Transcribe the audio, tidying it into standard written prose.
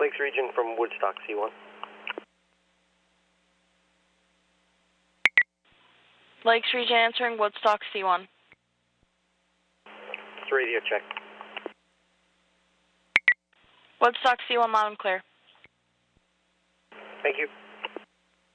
Lakes Region from Woodstock, C1. Lakes Region answering Woodstock, C1. It's radio check. Woodstock, C1 loud and clear. Thank you.